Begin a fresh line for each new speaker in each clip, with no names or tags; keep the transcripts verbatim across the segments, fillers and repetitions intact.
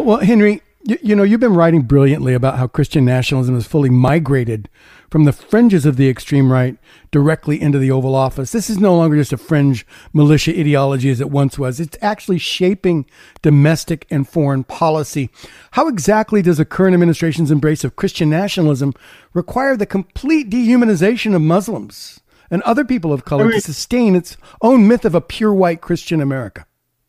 well, Henry, you, you know, you've been writing brilliantly about how Christian nationalism has fully migrated from the fringes of the extreme right directly into the Oval Office. This is no longer just a fringe militia ideology as it once was. It's actually shaping domestic and foreign policy. How exactly does the current administration's embrace of Christian nationalism require the complete dehumanization of Muslims and other people of color I mean, to sustain its own myth of a pure white Christian America?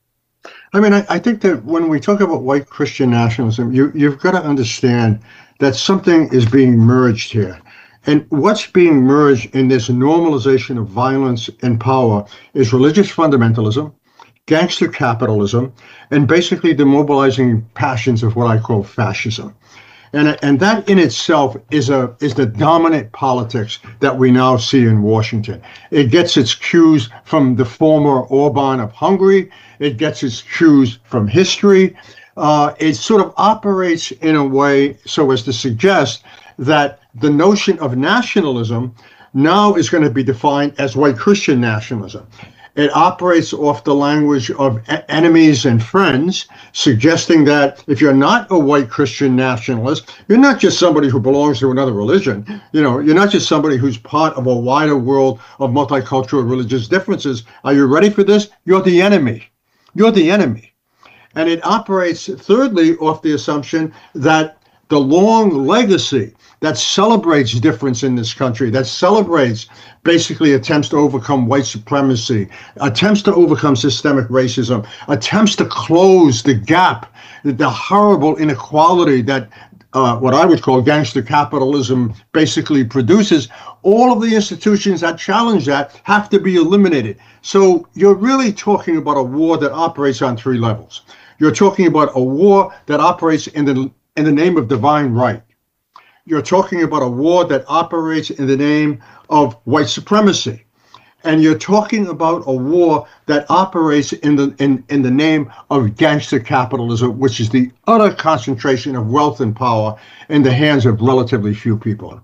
I mean, I, I think that when we talk about white Christian nationalism, you, you've got to understand that something is being merged here. And what's being merged in this normalization of violence and power is religious fundamentalism, gangster capitalism, and basically the mobilizing passions of what I call fascism. And, and that in itself is a is the dominant politics that we now see in Washington. It gets its cues from the former Orban of Hungary. It gets its cues from history. Uh, it sort of operates in a way so as to suggest that the notion of nationalism now is going to be defined as white Christian nationalism. It operates off the language of e- enemies and friends, suggesting that if you're not a white Christian nationalist, you're not just somebody who belongs to another religion. You know, you're not just somebody who's part of a wider world of multicultural religious differences. Are you ready for this? You're the enemy. You're the enemy. And it operates, thirdly, off the assumption that the long legacy that celebrates difference in this country, that celebrates basically attempts to overcome white supremacy, attempts to overcome systemic racism, attempts to close the gap, the horrible inequality that uh, what I would call gangster capitalism basically produces. All of the institutions that challenge that have to be eliminated. So you're really talking about a war that operates on three levels. You're talking about a war that operates in the in the name of divine right. You're talking about a war that operates in the name of white supremacy. And you're talking about a war that operates in the in, in the name of gangster capitalism, which is the utter concentration of wealth and power in the hands of relatively few people.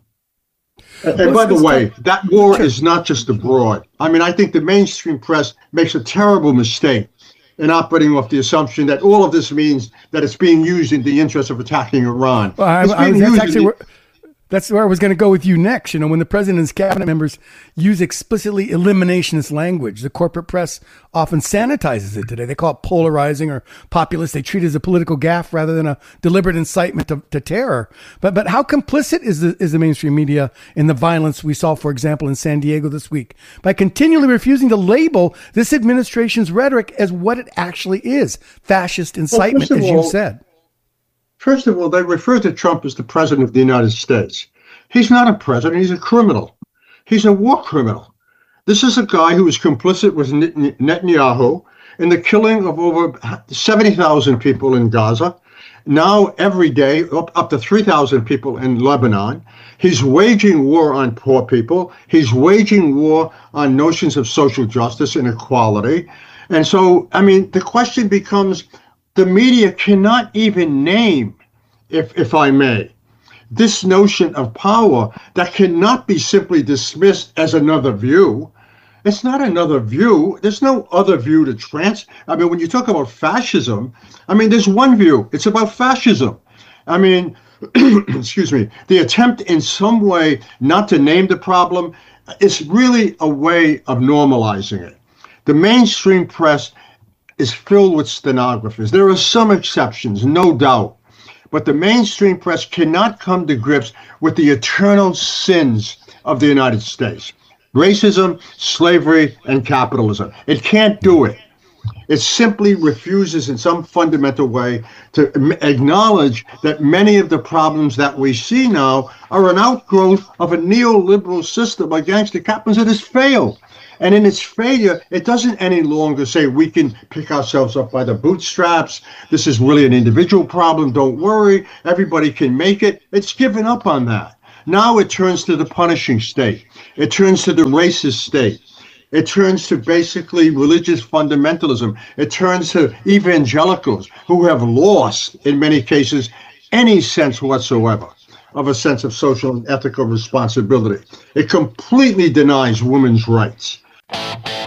And, and by the way, that war is not just abroad. I mean, I think the mainstream press makes a terrible mistake in operating off the assumption that all of this means that it's being used in the interest of attacking Iran.
Well, I, I was, that's actually where, that's where I was going to go with you next. You know, when the president's cabinet members use explicitly eliminationist language, the corporate press often sanitizes it today. They call it polarizing or populist. They treat it as a political gaffe rather than a deliberate incitement to, to terror. But but how complicit is the, is the mainstream media in the violence we saw, for example, in San Diego this week, by continually refusing to label this administration's rhetoric as what it actually is, fascist incitement, well, as you all, said?
First of all, they refer to Trump as the president of the United States. He's not a president. He's a criminal. He's a war criminal. This is a guy who was complicit with Netanyahu in the killing of over seventy thousand people in Gaza. Now, every day, up, up to three thousand people in Lebanon. He's waging war on poor people. He's waging war on notions of social justice and equality. And so, I mean, the question becomes, the media cannot even name, if if I may, this notion of power that cannot be simply dismissed as another view. It's not another view. There's no other view to trans. I mean, when you talk about fascism, I mean, there's one view. It's about fascism. I mean, excuse me, the attempt in some way not to name the problem is really a way of normalizing it. The mainstream press is filled with stenographers. There are some exceptions, no doubt. But the mainstream press cannot come to grips with the eternal sins of the United States. Racism, slavery, and capitalism. It can't do it. It simply refuses in some fundamental way to acknowledge that many of the problems that we see now are an outgrowth of a neoliberal system against the capitalism that has failed. And in its failure, it doesn't any longer say we can pick ourselves up by the bootstraps. This is really an individual problem. Don't worry. Everybody can make it. It's given up on that. Now it turns to the punishing state. It turns to the racist state. It turns to basically religious fundamentalism. It turns to evangelicals who have lost, in many cases, any sense whatsoever of a sense of social and ethical responsibility. It completely denies women's rights.